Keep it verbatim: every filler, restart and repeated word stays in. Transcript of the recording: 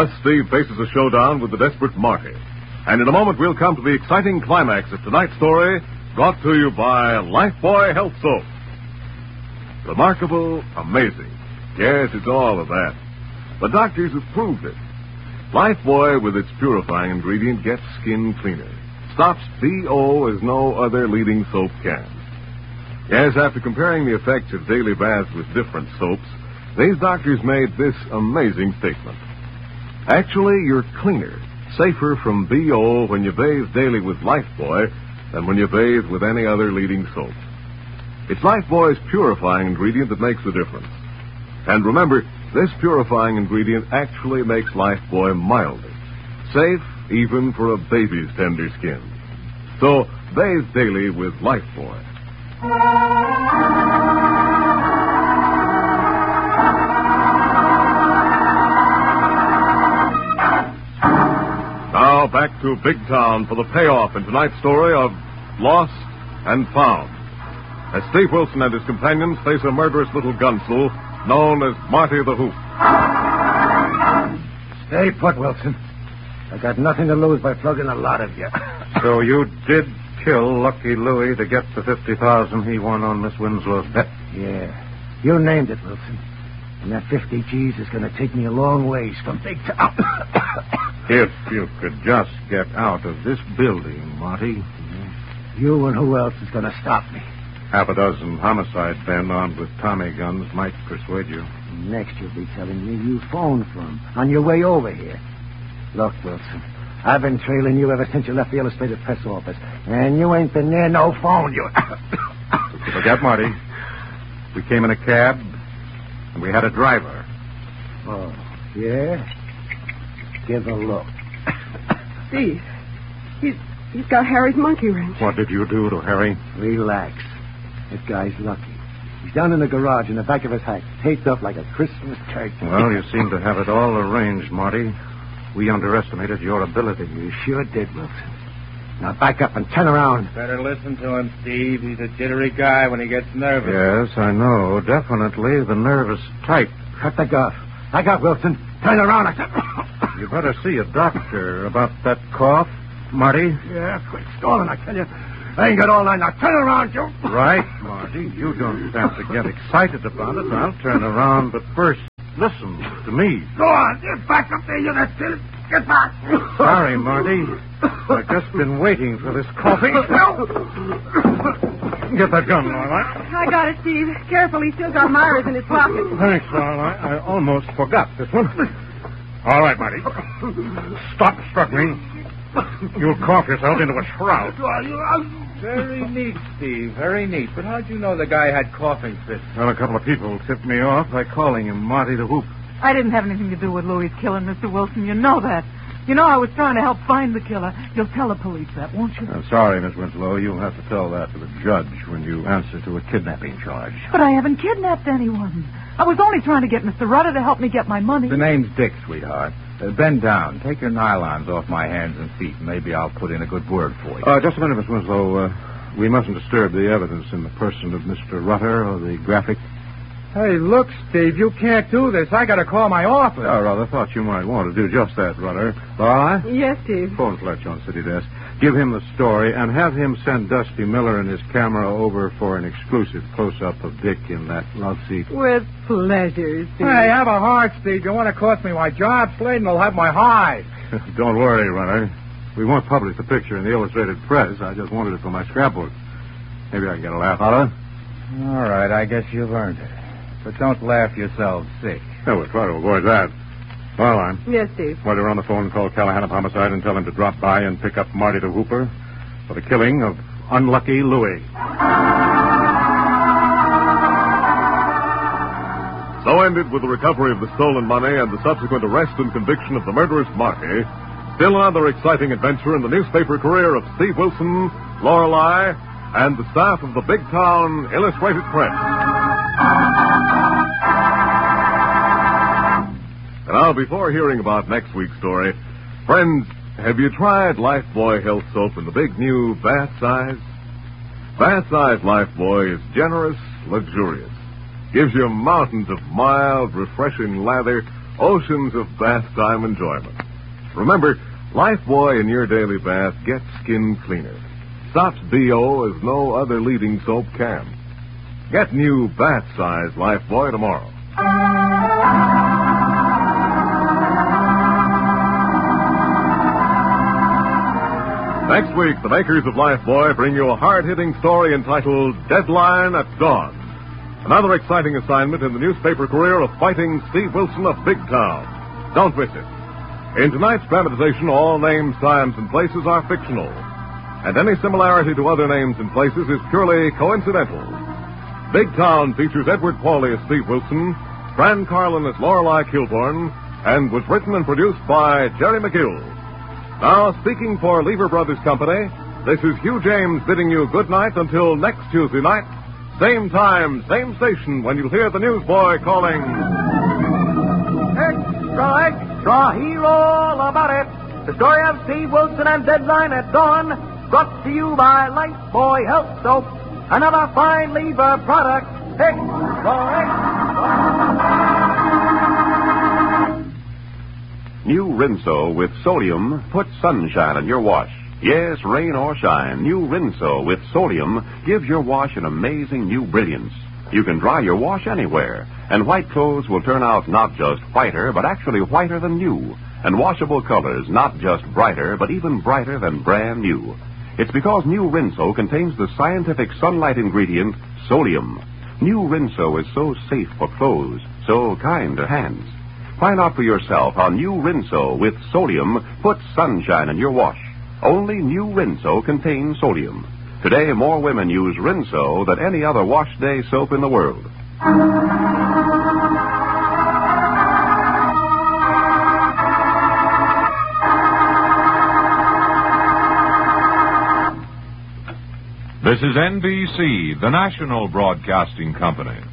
Thus, Steve faces a showdown with the desperate Marty. And in a moment, we'll come to the exciting climax of tonight's story, brought to you by Lifebuoy Health Soap. Remarkable, amazing. Yes, it's all of that. But doctors have proved it. Lifebuoy, with its purifying ingredient, gets skin cleaner. Stops B O as no other leading soap can. Yes, after comparing the effects of daily baths with different soaps, these doctors made this amazing statement. Actually, you're cleaner, safer from B O when you bathe daily with Lifebuoy than when you bathe with any other leading soap. It's Lifebuoy's purifying ingredient that makes the difference. And remember, this purifying ingredient actually makes Lifebuoy milder, safe even for a baby's tender skin. So, bathe daily with Lifebuoy. Now back to Big Town for the payoff in tonight's story of Lost and Found. As Steve Wilson and his companions face a murderous little gunsel known as Marty the Hoop. Stay put, Wilson. I got nothing to lose by plugging a lot of you. So you did kill Lucky Louie to get the fifty thousand he won on Miss Winslow's bet? Yeah. You named it, Wilson. And that fifty G's is going to take me a long ways from Big Town. If you could just get out of this building, Marty. You and who else is going to stop me? Half a dozen homicide men armed with Tommy guns might persuade you. Next you'll be telling me you phoned for him on your way over here. Look, Wilson, I've been trailing you ever since you left the Illustrated Press office, and you ain't been near no phone. You. Forget, Marty. We came in a cab, and we had a driver. Oh, yeah? Give a look. Steve, he's, he's got Harry's monkey wrench. What did you do to Harry? Relax. That guy's lucky. He's down in the garage in the back of his hack, taped up like a Christmas turkey. Well, you seem to have it all arranged, Marty. We underestimated your ability. You sure did, Wilson. Now back up and turn around. Better listen to him, Steve. He's a jittery guy when he gets nervous. Yes, I know. Definitely the nervous type. Cut the guff. I got Wilson. Turn around. I said... You better see a doctor about that cough, Marty. Yeah, quit stalling, I tell you. I ain't got all night. Now turn around, you. Right, Marty. You don't have to get excited about it. I'll turn around, but first, listen to me. Go on. Get back up there, you that silly. Get back. Sorry, Marty. I've just been waiting for this coughing. Get that gun, Lorelei. I got it, Steve. Careful, he's still got Myers in his pocket. Thanks, Lorelei. I almost forgot this one. All right, Marty. Stop struggling. You'll cough yourself into a shroud. Very neat, Steve. Very neat. But how'd you know the guy had coughing fits? Well, a couple of people tipped me off by calling him Marty the Hoop. I didn't have anything to do with Louie's killing, Mister Wilson. You know that. You know I was trying to help find the killer. You'll tell the police that, won't you? I'm sorry, Miss Winslow. You'll have to tell that to the judge when you answer to a kidnapping charge. But I haven't kidnapped anyone. I was only trying to get Mister Rutter to help me get my money. The name's Dick, sweetheart. Uh, bend down. Take your nylons off my hands and feet, and maybe I'll put in a good word for you. Uh, just a minute, Miss Winslow. Uh, we mustn't disturb the evidence in the person of Mister Rutter or the graphic. Hey, look, Steve, you can't do this. I gotta call my office. I rather thought you might want to do just that, Rutter. Laura? Yes, Steve. Phone Fletch on city desk. Give him the story and have him send Dusty Miller and his camera over for an exclusive close-up of Dick in that love seat. With pleasure, Steve. Hey, have a heart, Steve. You want to cost me my job? Sladen will have my hide. Don't worry, Rutter. We won't publish the picture in the Illustrated Press. I just wanted it for my scrapbook. Maybe I can get a laugh out of it. All right, I guess you've earned it. But don't laugh yourself sick. Yeah, we'll try to avoid that. Caroline. Yes, Steve. While you're on the phone, call Callahan of Homicide and tell him to drop by and pick up Marty the Hooper for the killing of Unlucky Louie. So ended with the recovery of the stolen money and the subsequent arrest and conviction of the murderous Marty. Still another exciting adventure in the newspaper career of Steve Wilson, Lorelei, and the staff of the Big Town Illustrated Press. Now, before hearing about next week's story, friends, have you tried Lifebuoy Health Soap in the big new bath size? Bath size Lifebuoy is generous, luxurious. Gives you mountains of mild, refreshing lather, oceans of bath time enjoyment. Remember, Lifebuoy in your daily bath gets skin cleaner. Stops B O as no other leading soap can. Get new bath-size Lifebuoy tomorrow. Next week, the makers of Lifebuoy bring you a hard-hitting story entitled Deadline at Dawn. Another exciting assignment in the newspaper career of fighting Steve Wilson of Big Town. Don't miss it. In tonight's dramatization, all names, times, and places are fictional. And any similarity to other names and places is purely coincidental. Big Town features Edward Pauley as Steve Wilson, Fran Carlin as Lorelei Kilborn, and was written and produced by Jerry McGill. Now, speaking for Lever Brothers Company, this is Hugh James bidding you good night until next Tuesday night. Same time, same station, when you'll hear the newsboy calling... Extra, extra, hear all about it. The story of Steve Wilson and Deadline at Dawn, brought to you by Lifebuoy Health Soap, another fine Lever product. Extra, extra. New Rinso with sodium puts sunshine in your wash. Yes, rain or shine, new Rinso with sodium gives your wash an amazing new brilliance. You can dry your wash anywhere, and white clothes will turn out not just whiter, but actually whiter than new, and washable colors not just brighter, but even brighter than brand new. It's because new Rinso contains the scientific sunlight ingredient, sodium. New Rinso is so safe for clothes, so kind to hands. Find out for yourself how new Rinso with sodium puts sunshine in your wash. Only new Rinso contains sodium. Today, more women use Rinso than any other wash day soap in the world. This is N B C, the national broadcasting company.